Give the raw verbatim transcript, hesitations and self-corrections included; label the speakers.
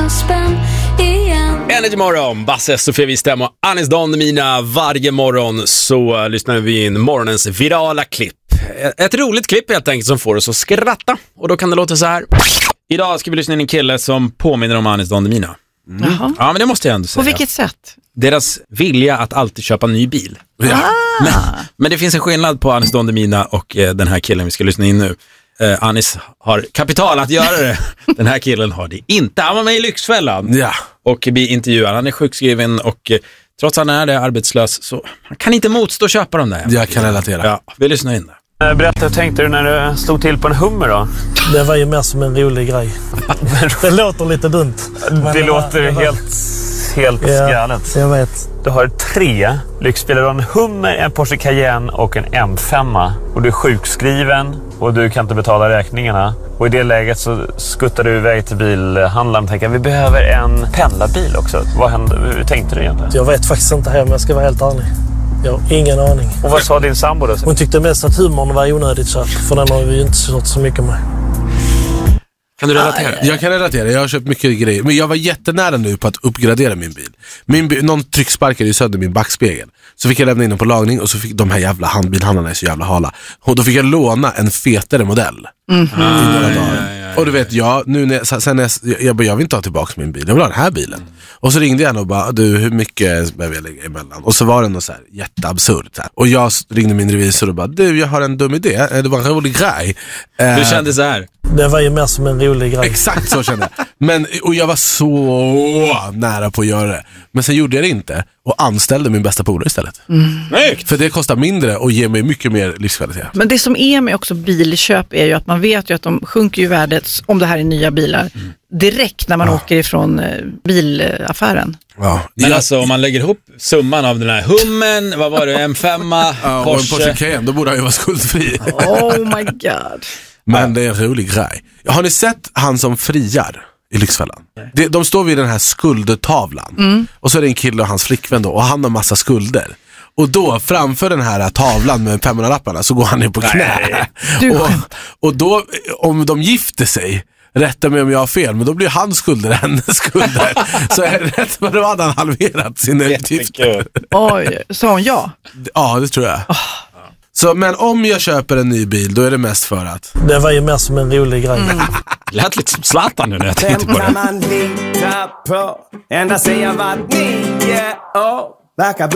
Speaker 1: tusen spänn igen.
Speaker 2: Energy morgon, Basse, Sofia Wistam och Anis Don Demina. Varje morgon så lyssnar vi in morgonens virala klipp. Ett roligt klipp helt enkelt som får oss att skratta. Och då kan det låta så här. Idag ska vi lyssna in en kille som påminner om Anis Don Demina. Mm. Ja, men det måste jag ändå säga.
Speaker 3: På vilket sätt?
Speaker 2: Deras vilja att alltid köpa en ny bil. Ja.
Speaker 3: Ah.
Speaker 2: Men, men det finns en skillnad på Anis Don Demina och eh, den här killen vi ska lyssna in nu. Eh, Anis har kapital att göra det. Den här killen har det inte. Han var med i Lyxfällan.
Speaker 4: Ja.
Speaker 2: Och blir intervjuad. Han är sjukskriven och eh, trots att han är det arbetslös så han kan inte motstå att köpa dem där.
Speaker 4: Jag kan relatera.
Speaker 2: Ja, vi lyssnar in där.
Speaker 5: Berätta, hur tänkte du när du slog till på en hummer då?
Speaker 6: Det var ju mer som en rolig grej. Det låter lite dumt.
Speaker 5: Det, det låter var, helt, helt
Speaker 6: ja,
Speaker 5: galet.
Speaker 6: Jag vet.
Speaker 5: Du har tre lyxbilar, en Hummer, en Porsche Cayenne och en M fem. Och du är sjukskriven och du kan inte betala räkningarna. Och i det läget så skuttar du iväg till bilhandlaren och tänker vi behöver en pendlarbil också. Vad hände? Hur tänkte du egentligen?
Speaker 6: Jag vet faktiskt inte här, men jag ska vara helt ärlig. Jag har ingen aning.
Speaker 5: Och vad sa din sambo då?
Speaker 6: Hon tyckte mest att humorn var onödigt köp, för den har vi ju inte kört så mycket med.
Speaker 2: Kan du relatera?
Speaker 4: Jag kan relatera, jag har köpt mycket grejer. Men jag var jättenära nu på att uppgradera min bil. Min bil någon trycksparkade ju sönder min backspegel. Så fick jag lämna in den på lagning. Och så fick de här jävla handbilhandlarna är så jävla hala. Och då fick jag låna en fetare modell.
Speaker 3: Mm-hmm.
Speaker 4: I några dagar. Och du vet, jag, nu när jag, sen när jag, jag, bara, jag vill inte ha tillbaka min bil. Jag vill ha den här bilen. Och så ringde jag och bara, du, hur mycket behöver jag lägga emellan? Och så var det något så här jätteabsurt. Så här. Och jag ringde min revisor och bara, du, jag har en dum idé. Det var en rolig grej.
Speaker 2: Du kände så här?
Speaker 6: Det var ju mer som en rolig grej.
Speaker 4: Exakt så kände jag. Men, och jag var så nära på att göra det. Men sen gjorde jag det inte. Och anställde min bästa polare istället.
Speaker 2: Mm.
Speaker 4: För det kostar mindre och ger mig mycket mer livskvalitet.
Speaker 3: Men det som är med också bilköp är ju att man vet ju att de sjunker ju värdet, om det här är nya bilar, mm. direkt när man ja. åker ifrån eh, bilaffären.
Speaker 4: Ja.
Speaker 2: Men
Speaker 4: jag...
Speaker 2: alltså om man lägger ihop summan av den här Hummen, vad var det, M fem,
Speaker 4: ja,
Speaker 2: Porsche.
Speaker 4: Och en Porsche Cayenne, då borde han ju vara skuldfri.
Speaker 3: Oh my god.
Speaker 4: Men det är en rolig grej. Har ni sett han som friar i Lyxfällan? De, de står vid den här skuldtavlan. Mm. Och så är det en kille och hans flickvän då. Och han har massa skulder. Och då framför den här tavlan med femhundralapparna så går han ner på knä. Och, och då, om de gifter sig, rätta mig om jag har fel, men då blir hans skulder hennes skulder. Så är det rätt vad det var, han halverat sina utgifter.
Speaker 3: Oj, sa hon ja?
Speaker 4: Ja, det tror jag. Oh. Så, men om jag köper en ny bil, då är det mest för att...
Speaker 6: Det var ju mer som en rolig grej.
Speaker 2: Mm. Lät lite som Zlatan nu när jag tänkte på det.
Speaker 7: Vem kan man lita på? Ända säga vad nio år.